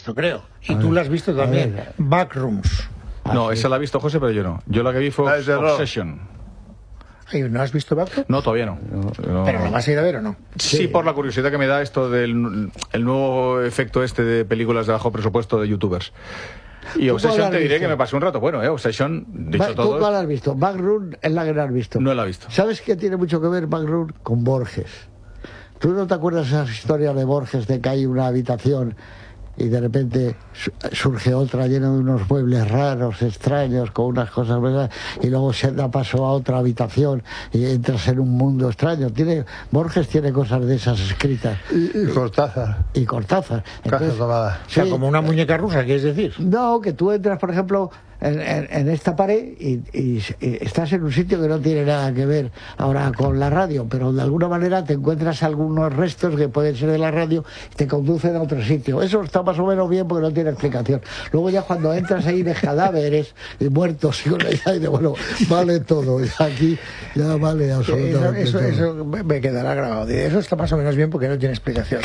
visto, creo. Y tú la has visto también. Backrooms. No, esa la ha visto José, pero yo no. Yo la que vi fue Obsession. ¿No has visto Backrooms? No, todavía no. ¿Pero la vas a ir a ver o no? Sí, por la curiosidad que me da esto del el nuevo efecto este de películas de bajo presupuesto de youtubers. Y Obsession te diré que me pasé un rato bueno, Obsession, dicho todo. ¿Tú cuál has visto? Backroom es la que no has visto. No la he visto. ¿Sabes qué tiene mucho que ver Backroom con Borges? ¿Tú no te acuerdas de esas historias de Borges de que hay una habitación y de repente surge otra llena de unos muebles raros, extraños, con unas cosas, ¿verdad? Y luego se da paso a otra habitación y entras en un mundo extraño? Borges tiene cosas de esas escritas. Y Cortázar. Y Cortázar. Entonces, o sea, como una muñeca rusa, ¿quieres decir? No, que tú entras, por ejemplo, en esta pared y estás en un sitio que no tiene nada que ver ahora con la radio, pero de alguna manera te encuentras algunos restos que pueden ser de la radio y te conducen a otro sitio. Eso está más o menos bien porque no tiene explicación. Luego ya cuando entras ahí de cadáveres y muertos y bueno, vale todo. Y aquí ya vale absolutamente todo. Eso me quedará grabado. Eso está más o menos bien porque no tiene explicación.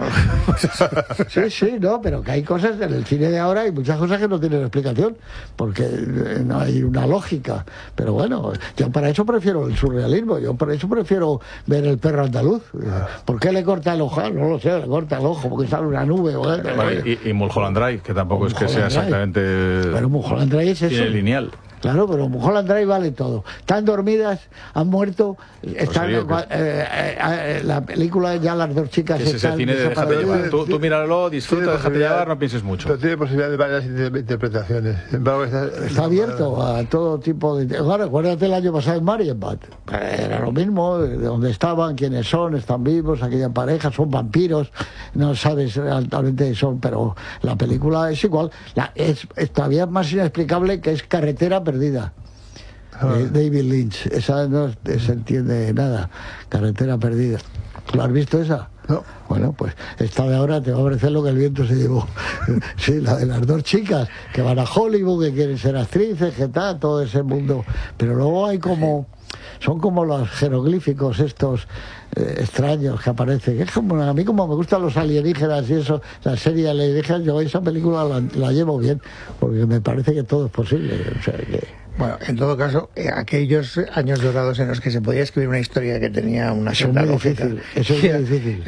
Sí, no, pero que hay cosas en el cine de ahora, hay muchas cosas que no tienen explicación, porque no hay una lógica. Pero bueno, yo para eso prefiero el surrealismo, yo por eso prefiero ver El perro andaluz. ¿Por qué le corta el ojo? No lo sé, le corta el ojo porque sale una nube. Y Mulholland Drive, que tampoco es que sea exactamente... Pero Mulholland Drive es eso. Lineal. Claro, pero Mulholland Drive vale todo. Están dormidas, han muerto, están la película ya las dos chicas es ese cine de déjate llevar. Tú míralo, disfruta, déjate llevar, no pienses mucho. Pero tiene posibilidad de varias interpretaciones. Está abierto a todo tipo de... Claro, acuérdate el año pasado en Marienbad. Era lo mismo, de dónde estaban, quiénes son, están vivos, aquella pareja, son vampiros, no sabes realmente son, pero la película es igual. Es todavía más inexplicable que es Carretera Perdida. David Lynch. Esa no se entiende nada. Carretera Perdida. ¿Lo has visto esa? No. Bueno, pues esta de ahora te va a parecer lo que el viento se llevó. Sí, la de las dos chicas que van a Hollywood, que quieren ser actrices, que tal, todo ese mundo. Pero luego hay como... Son como los jeroglíficos estos extraños que aparecen. Es como, a mí como me gustan los alienígenas y eso, la serie de alienígenas, yo esa película la llevo bien, porque me parece que todo es posible. O sea, Bueno, en todo caso, aquellos años dorados en los que se podía escribir una historia que tenía una cierta lógica. Eso es muy difícil.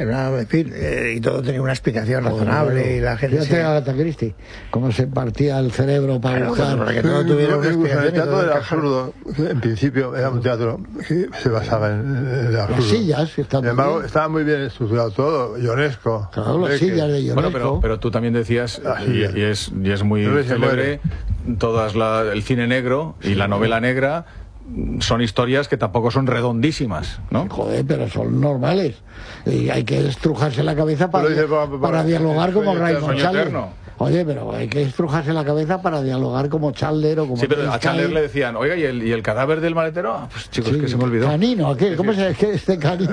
Y todo tenía una explicación razonable y la gente... Fíjate a Agatha Christie, cómo se partía el cerebro para buscar... Para que todo tuviera una explicación. El teatro del absurdo, en principio, era un teatro que se basaba en el absurdo. Las sillas, sin embargo, estaba muy bien estructurado todo, Ionesco. Claro, las sillas de Ionesco. Bueno, pero tú también decías, y es muy célebre, el cine negro y la novela negra son historias que tampoco son redondísimas, ¿no? Joder, pero son normales. Y hay que estrujarse la cabeza para dialogar como Raymond Chandler. Oye, pero hay que estrujarse la cabeza para dialogar como Chandler o como... Sí, pero a Chandler le decían, oiga, ¿y el cadáver del maletero? Pues chicos, sí, que se me olvidó. Canino, aquel, ¿cómo se llama este Canino?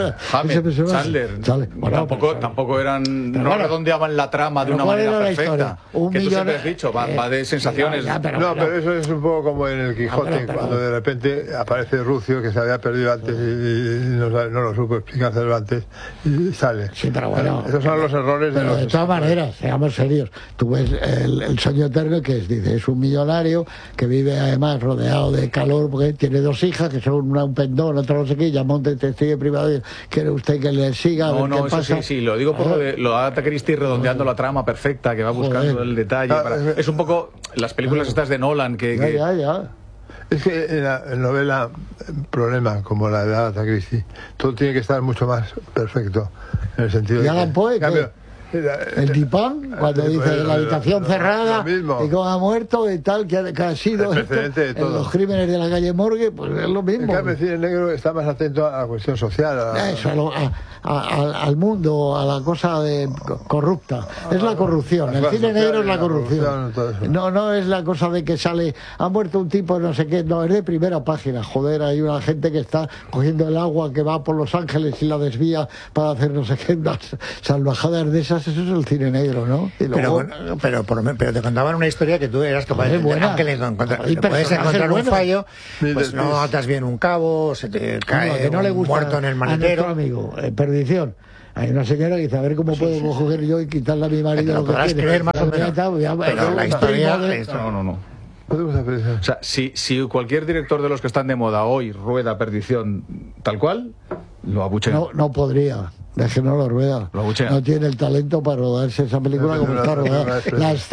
Chandler. Bueno, tampoco eran... No redondeaban la trama de una manera perfecta. Que tú siempre has dicho, va de sensaciones. Pero eso es un poco como en el Quijote, cuando de repente aparece Rucio, que se había perdido antes y no lo supo explicar Cervantes, y sale. Sí, pero bueno... Esos son los errores de todas maneras, seamos serios. Tú ves el sueño eterno, que es un millonario que vive además rodeado de calor porque tiene dos hijas que son una un pendón, otra no sé qué, llama un detective privado y quiere usted que le siga. No, eso pasa. Sí, lo digo por lo de Agatha Christie redondeando la trama perfecta, que va buscando el detalle. Es un poco las películas estas de Nolan que... Ya. Es que en la novela, problema como la de Agatha Christie, todo tiene que estar mucho más perfecto, en el sentido de... ¿Y Alan Poe? El Dupin, cuando dice la habitación cerrada y cómo ha muerto y tal, que ha sido esto, en los crímenes de la calle Morgue, pues es lo mismo. En cambio, el cine negro está más atento a la cuestión social. Al mundo, a la cosa corrupta. Es la corrupción. El cine negro es la corrupción. No es la cosa de que ha muerto un tipo no sé qué, no, es de primera página. Joder, hay una gente que está cogiendo el agua que va por Los Ángeles y la desvía para hacer no sé qué, unas salvajadas de esas. Eso es el cine negro, ¿no? Y luego... pero te contaban una historia que tú eras capaz de buena. Que puedes encontrar un fallo, pues no atas bien un cabo, se te cae no le gusta muerto en el maletero. A nuestro amigo, Perdición. Hay una señora que dice, a ver cómo puedo coger yo y quitarle a mi marido lo que podrás tiene. creer más o menos. Pero la historia... No. Podemos apreciar. O sea, si cualquier director de los que están de moda hoy rueda Perdición tal cual, lo abuchean. No podría. Es que no lo rueda. No tiene el talento para rodarse esa película como está rodada.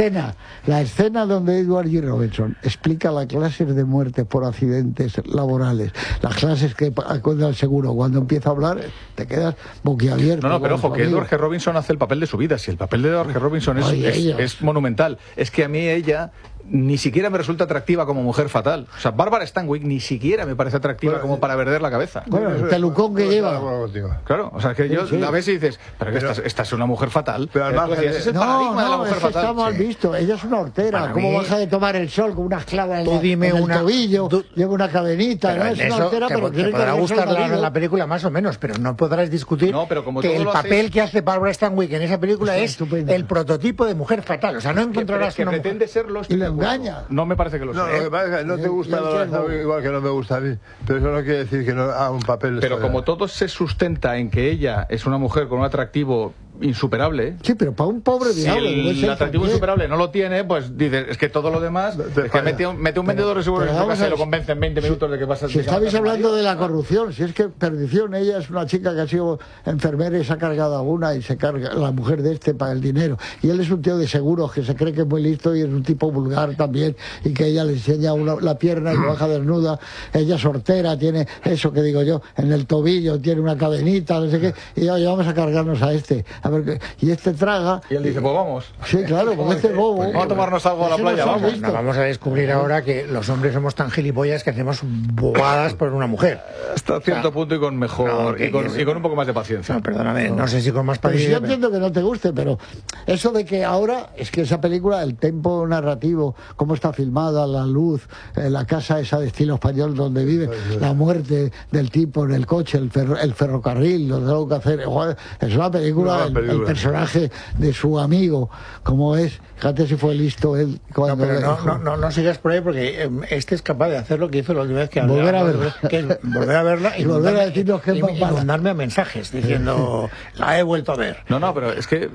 La escena donde Edward G. Robinson explica las clases de muerte por accidentes laborales, las clases que acuerda el seguro, cuando empieza a hablar te quedas boquiabierto. No, pero ojo, que Edward G. Robinson hace el papel de su vida. Si el papel de Edward G. Robinson es monumental. Es que a mí ella ni siquiera me resulta atractiva como mujer fatal. O sea, Bárbara Stanwyck ni siquiera me parece atractiva como para perder la cabeza. Bueno, el pelucón que lleva. Claro, o sea, que yo la ves y dices, pero esta es una mujer fatal. Pero además, es el paradigma de la mujer fatal. Está mal visto. Ella es una hortera. ¿Cómo baja de tomar el sol con unas clavas en el tobillo? Lleva una cadenita. ¿No? Es una hortera, pero te podrá gustar la película más o menos, pero no podrás discutir que el papel que hace Bárbara Stanwyck en esa película es el prototipo de mujer fatal. O sea, no encontrarás que pretende serlo. Y le engaña. No me parece que lo sea. No, lo que pasa es que no te gusta igual que no me gusta a mí. Pero eso no quiere decir que no haga un papel. Pero como todo se sustenta en que ella es una mujer con un atractivo insuperable. Sí, pero para un pobre diablo. Si el atractivo insuperable no lo tiene, pues dices, es que todo lo demás, es que mete un vendedor de seguros en su casa y lo convence en 20 minutos de que pasa. Si estabais hablando de la corrupción, si es que Perdición, ella es una chica que ha sido enfermera y se ha cargado a una y se carga la mujer de para el dinero. Y él es un tío de seguros que se cree que es muy listo y es un tipo vulgar también y que ella le enseña la pierna y lo baja desnuda. Ella es hortera, tiene eso que digo yo, en el tobillo, tiene una cadenita, no sé qué. Y oye, vamos a cargarnos a este. A ver, y este traga. Y él dice, pues vamos. Sí, claro, porque este bobo. Vamos a tomarnos algo a la playa, vamos. No, vamos a descubrir ahora que los hombres somos tan gilipollas que hacemos bobadas por una mujer. Hasta cierto punto y con mejor, y con un poco más de paciencia. No, perdóname, no sé si con más Pero paciencia. yo entiendo que no te guste, pero eso de que ahora, es que esa película, el tempo narrativo, cómo está filmada, la luz, la casa esa de estilo español donde vive, la muerte del tipo en el coche, el ferrocarril, lo tengo que hacer. Es una película, el personaje de su amigo, como es, fíjate si fue listo él cuando... No sigas por ahí porque este es capaz de hacer lo que hizo la última vez que volver a verla. Que es volver a verla y volver a decirnos que y mandarme mensajes diciendo la he vuelto a ver. No, pero es que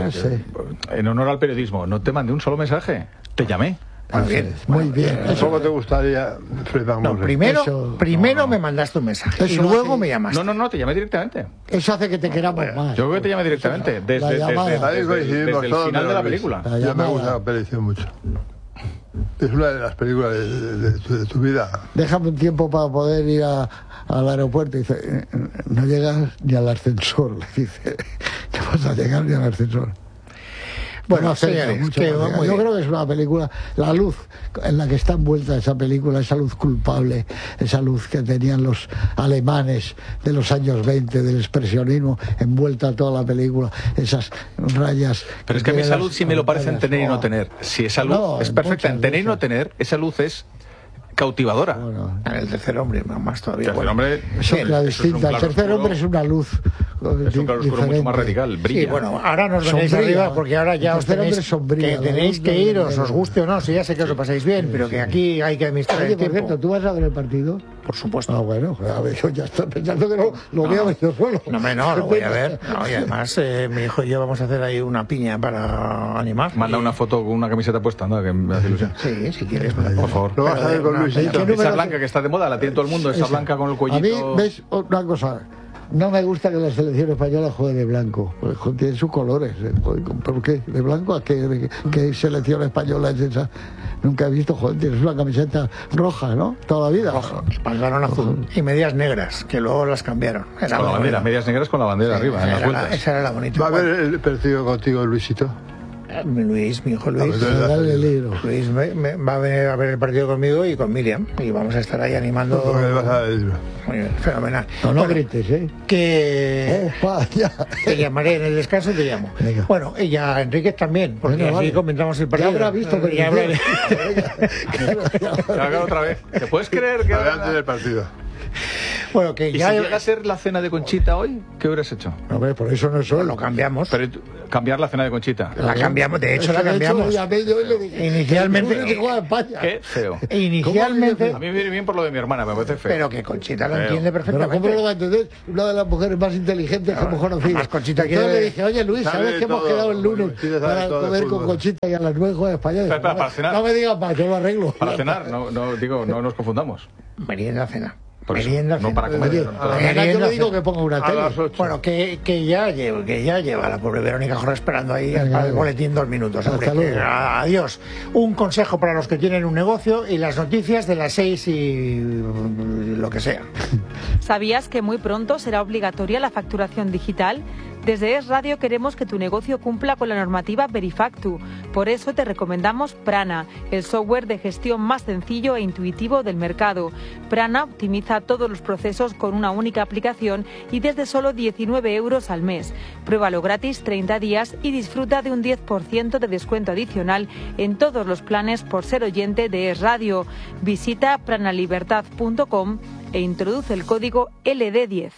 en honor al periodismo, no te mandé un solo mensaje, te llamé. Muy bien. ¿Cómo te gustaría, Fred Van Morrison? Primero me mandaste un mensaje y luego me llamaste. No, te llamé directamente. Eso hace que te queramos más. Yo creo que te llamé directamente, desde el final de la película. Ya me gusta la película mucho. Es una de las películas de tu vida. Déjame un tiempo para poder ir al aeropuerto. Y dice, no llegas ni al ascensor. Le dice, no vas a llegar ni al ascensor. Bueno, señores, yo creo que es una película, la luz en la que está envuelta esa película, esa luz culpable, esa luz que tenían los alemanes de los años 20, del expresionismo, envuelta toda la película, esas rayas. Pero es que a mí esa luz sí me lo parece en tener y no tener. Si esa luz es perfecta en tener y no tener, esa luz es cautivadora. Bueno, en el tercer hombre, más todavía. El tercer hombre es la distinta. El tercer hombre es una luz. Es un claro oscuro mucho más radical, brilla. Sí, bueno, ahora nos venís arriba porque ahora ya os tenéis que iros, os guste o no, si ya sé que os lo pasáis bien, pero que aquí hay que administrar el tiempo. Por cierto, ¿tú vas a ver el partido? Por supuesto. Ah, bueno, a ver, yo ya estoy pensando que lo voy a ver yo solo. No, lo voy a ver. Y además, mi hijo y yo vamos a hacer ahí una piña para animar. Manda una foto con una camiseta puesta, anda, que me hace ilusión. Sí, si quieres, por favor. Lo vas a ver con Luisito. Esa blanca que está de moda, la tiene todo el mundo, esa blanca con el cuellito. A mí, ¿ves? Una cosa. No me gusta que la selección española juegue de blanco. Tiene sus colores. ¿Por qué? ¿De blanco? ¿A qué selección española es esa? Nunca he visto. Joder, tienes una camiseta roja, ¿no? Toda la vida. Roja, pantalón azul y medias negras, que luego las cambiaron. Con la bandera, medias negras con la bandera arriba, en las vueltas. Esa era la bonita. ¿Va a ver el partido contigo, Luisito? Luis, mi hijo Luis. Luis va a venir a ver el partido conmigo y con Miriam. Y vamos a estar ahí animando. Muy bien, fenomenal. No grites, ¿eh? Que te llamaré en el descanso, te llamo. Venga. Bueno, y ya Enrique también, porque así comentamos el partido. Ya habrá visto que ya otra vez. ¿Te puedes creer que antes del partido? Bueno, que ya... ¿Y si llega a ser la cena de Conchita hoy, qué hubieras hecho? No, por eso no solo. Lo cambiamos. Pero cambiar la cena de Conchita. La cambiamos, de hecho la cambiamos. Inicialmente... Qué feo. Inicialmente... A mí me viene bien por lo de mi hermana, me parece feo. Pero que Conchita lo entiende perfectamente. Pero ¿cómo lo va a entender? Una de las mujeres más inteligentes que hemos conocido. Más Conchita Entonces le dije, oye Luis, ¿sabes que hemos quedado el lunes para comer con Conchita y a las 9 juega España? Para cenar. No me digas más, yo lo arreglo. Para cenar, no nos confundamos. Merienda cena. Merienda no para comer. Yo le digo que ponga una tele. Bueno, que ya lleva la pobre Verónica Jorge esperando ahí para el boletín 2 minutos. Adiós. Un consejo para los que tienen un negocio y las noticias de las 6 y lo que sea. ¿Sabías que muy pronto será obligatoria la facturación digital? Desde Es Radio queremos que tu negocio cumpla con la normativa Verifactu. Por eso te recomendamos Prana, el software de gestión más sencillo e intuitivo del mercado. Prana optimiza todos los procesos con una única aplicación y desde solo 19 euros al mes. Pruébalo gratis 30 días y disfruta de un 10% de descuento adicional en todos los planes por ser oyente de Es Radio. Visita pranalibertad.com e introduce el código LD10.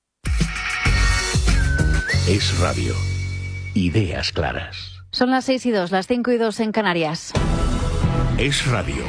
Es Radio. Ideas claras. Son las 6:02, las 5:02 en Canarias. Es Radio.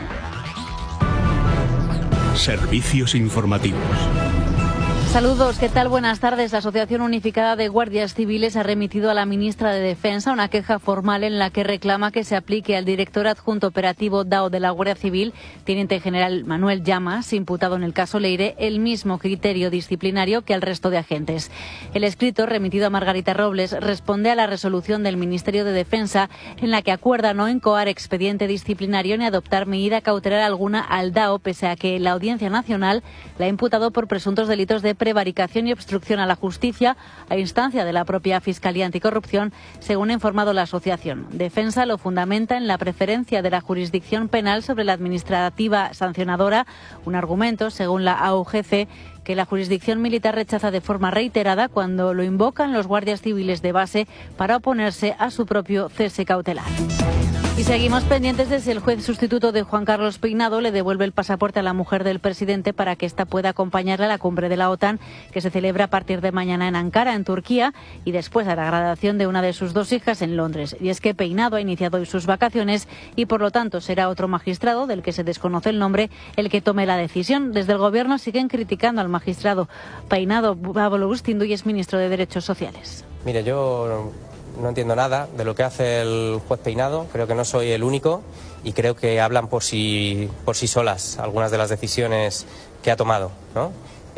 Servicios informativos. Saludos, ¿qué tal? Buenas tardes. La Asociación Unificada de Guardias Civiles ha remitido a la ministra de Defensa una queja formal en la que reclama que se aplique al director adjunto operativo DAO de la Guardia Civil, teniente general Manuel Llamas, imputado en el caso Leire, el mismo criterio disciplinario que al resto de agentes. El escrito, remitido a Margarita Robles, responde a la resolución del Ministerio de Defensa en la que acuerda no incoar expediente disciplinario ni adoptar medida cautelar alguna al DAO, pese a que la Audiencia Nacional la ha imputado por presuntos delitos de prevaricación y obstrucción a la justicia a instancia de la propia Fiscalía Anticorrupción, según ha informado la asociación. Defensa lo fundamenta en la preferencia de la jurisdicción penal sobre la administrativa sancionadora, un argumento, según la AUGC, que la jurisdicción militar rechaza de forma reiterada cuando lo invocan los guardias civiles de base para oponerse a su propio cese cautelar. Y seguimos pendientes de si el juez sustituto de Juan Carlos Peinado le devuelve el pasaporte a la mujer del presidente para que ésta pueda acompañarle a la cumbre de la OTAN, que se celebra a partir de mañana en Ankara, en Turquía, y después a la graduación de una de sus 2 hijas en Londres. Y es que Peinado ha iniciado hoy sus vacaciones y, por lo tanto, será otro magistrado, del que se desconoce el nombre, el que tome la decisión. Desde el Gobierno siguen criticando al magistrado Peinado. Pablo Bustindu y es ministro de Derechos Sociales. Mire, yo no entiendo nada de lo que hace el juez Peinado, creo que no soy el único y creo que hablan por sí solas algunas de las decisiones que ha tomado, ¿no?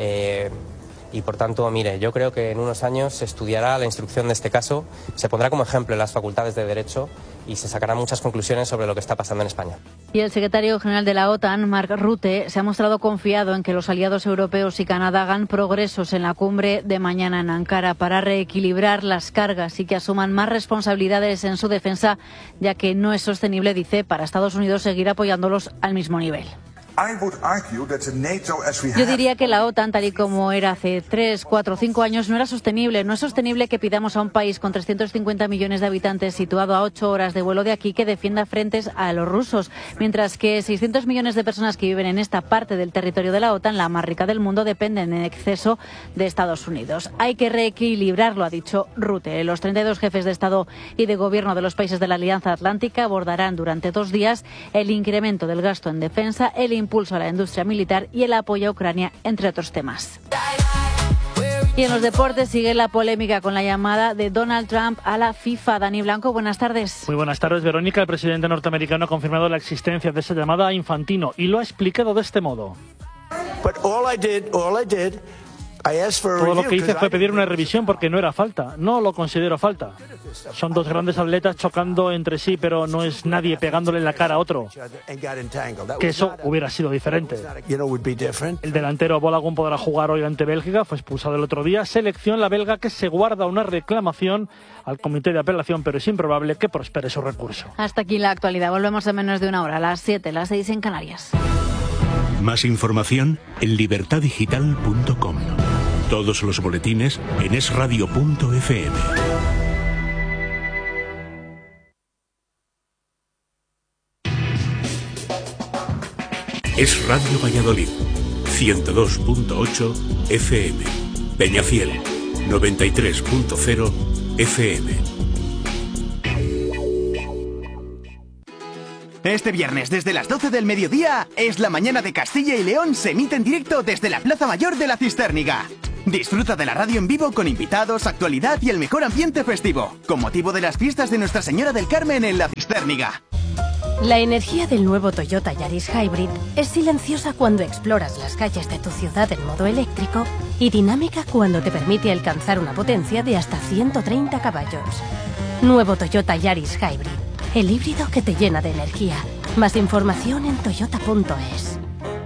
Y por tanto, mire, yo creo que en unos años se estudiará la instrucción de este caso, se pondrá como ejemplo en las facultades de Derecho y se sacarán muchas conclusiones sobre lo que está pasando en España. Y el secretario general de la OTAN, Mark Rutte, se ha mostrado confiado en que los aliados europeos y Canadá hagan progresos en la cumbre de mañana en Ankara para reequilibrar las cargas y que asuman más responsabilidades en su defensa, ya que no es sostenible, dice, para Estados Unidos seguir apoyándolos al mismo nivel. Yo diría que la OTAN, tal y como era hace 3, 4, 5 años, no era sostenible. No es sostenible que pidamos a un país con 350 millones de habitantes, situado a 8 horas de vuelo de aquí, que defienda frentes a los rusos, mientras que 600 millones de personas que viven en esta parte del territorio de la OTAN, la más rica del mundo, dependen en exceso de Estados Unidos. Hay que reequilibrarlo, ha dicho Rutte. Los 32 jefes de Estado y de Gobierno de los países de la Alianza Atlántica abordarán durante 2 días el incremento del gasto en defensa, el impulso a la industria militar y el apoyo a Ucrania, entre otros temas. Y en los deportes sigue la polémica con la llamada de Donald Trump a la FIFA. Dani Blanco, buenas tardes. Muy buenas tardes, Verónica. El presidente norteamericano ha confirmado la existencia de esa llamada a Infantino y lo ha explicado de este modo. Todo lo que hice fue pedir una revisión porque no era falta. No lo considero falta. Son 2 grandes atletas chocando entre sí, pero no es nadie pegándole en la cara a otro. Que eso hubiera sido diferente. El delantero Bolagun podrá jugar hoy ante Bélgica, fue expulsado el otro día. Selección la belga que se guarda una reclamación al comité de apelación, pero es improbable que prospere su recurso. Hasta aquí la actualidad. Volvemos en menos de una hora, a las 7, las 6 en Canarias. Más información en libertadigital.com. Todos los boletines en esradio.fm. Es Radio Valladolid, 102.8 FM. Peñafiel, 93.0 FM. Este viernes, desde las 12 del mediodía, es la mañana de Castilla y León, se emite en directo desde la Plaza Mayor de la Cistérniga. Disfruta de la radio en vivo con invitados, actualidad y el mejor ambiente festivo, con motivo de las fiestas de Nuestra Señora del Carmen en la Cistérniga. La energía del nuevo Toyota Yaris Hybrid es silenciosa cuando exploras las calles de tu ciudad en modo eléctrico y dinámica cuando te permite alcanzar una potencia de hasta 130 caballos. Nuevo Toyota Yaris Hybrid. El híbrido que te llena de energía. Más información en toyota.es.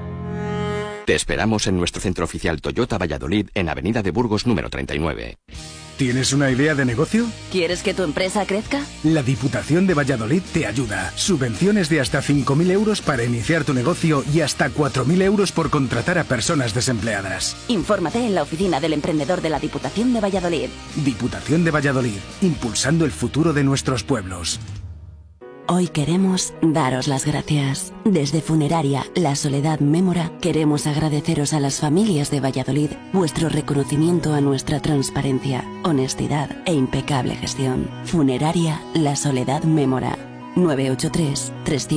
Te esperamos en nuestro centro oficial Toyota Valladolid en Avenida de Burgos número 39. ¿Tienes una idea de negocio? ¿Quieres que tu empresa crezca? La Diputación de Valladolid te ayuda. Subvenciones de hasta 5.000 euros para iniciar tu negocio y hasta 4.000 euros por contratar a personas desempleadas. Infórmate en la oficina del emprendedor de la Diputación de Valladolid. Diputación de Valladolid, impulsando el futuro de nuestros pueblos. Hoy queremos daros las gracias. Desde Funeraria La Soledad Mémora queremos agradeceros a las familias de Valladolid vuestro reconocimiento a nuestra transparencia, honestidad e impecable gestión. Funeraria La Soledad Mémora. 983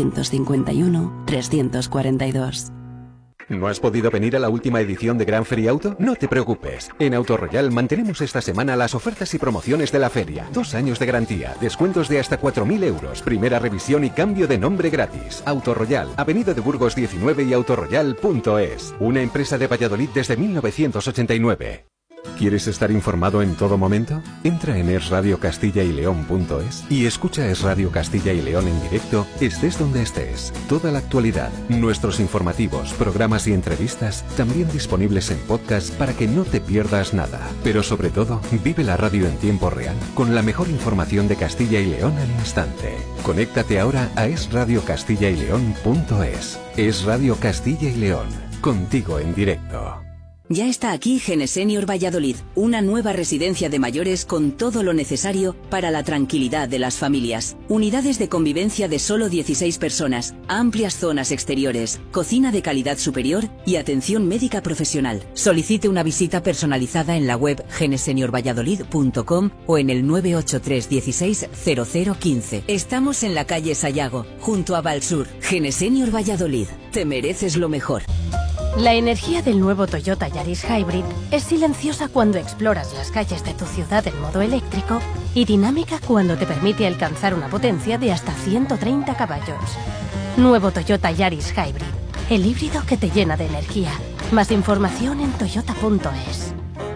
351 342. ¿No has podido venir a la última edición de Gran Feria Auto? No te preocupes. En Auto Royal mantenemos esta semana las ofertas y promociones de la feria. 2 años de garantía, descuentos de hasta 4.000 euros, primera revisión y cambio de nombre gratis. Auto Royal, Avenida de Burgos 19 y autoroyal.es. Una empresa de Valladolid desde 1989. ¿Quieres estar informado en todo momento? Entra en esradiocastilla-y-león.es y escucha Es Radio Castilla y León en directo, estés donde estés. Toda la actualidad, nuestros informativos, programas y entrevistas, también disponibles en podcast para que no te pierdas nada. Pero sobre todo, vive la radio en tiempo real, con la mejor información de Castilla y León al instante. Conéctate ahora a esradiocastilla-y-león.es. Es Radio Castilla y León, contigo en directo. Ya está aquí Genesenior Valladolid, una nueva residencia de mayores con todo lo necesario para la tranquilidad de las familias. Unidades de convivencia de solo 16 personas, amplias zonas exteriores, cocina de calidad superior y atención médica profesional. Solicite una visita personalizada en la web geneseniorvalladolid.com o en el 983 16 0015. Estamos en la calle Sayago, junto a Valsur. Genesenior Valladolid, te mereces lo mejor. La energía del nuevo Toyota Yaris Hybrid es silenciosa cuando exploras las calles de tu ciudad en modo eléctrico y dinámica cuando te permite alcanzar una potencia de hasta 130 caballos. Nuevo Toyota Yaris Hybrid, el híbrido que te llena de energía. Más información en toyota.es.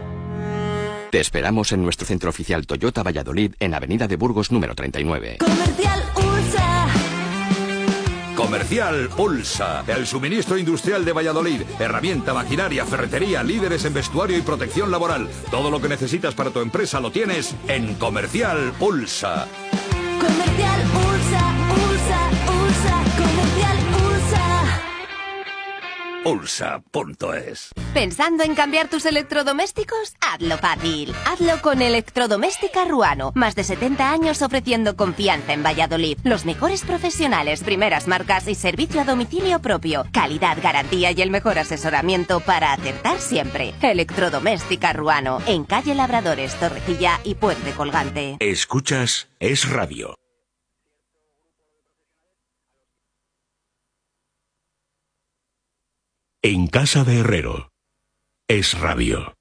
Te esperamos en nuestro centro oficial Toyota Valladolid en Avenida de Burgos número 39. Comercial Ursa. Comercial Ulsa, el suministro industrial de Valladolid. Herramienta, maquinaria, ferretería, líderes en vestuario y protección laboral. Todo lo que necesitas para tu empresa lo tienes en Comercial Ulsa. Comercial Ursa, Ursa, Ursa, Comercial Ursa. Ulsa.es. ¿Pensando en cambiar tus electrodomésticos? Hazlo fácil. Hazlo con Electrodoméstica Ruano. Más de 70 años ofreciendo confianza en Valladolid. Los mejores profesionales, primeras marcas y servicio a domicilio propio. Calidad, garantía y el mejor asesoramiento para acertar siempre. Electrodoméstica Ruano. En calle Labradores, Torrecilla y Puente Colgante. Escuchas Es Radio. En casa de Herrero. Es Radio.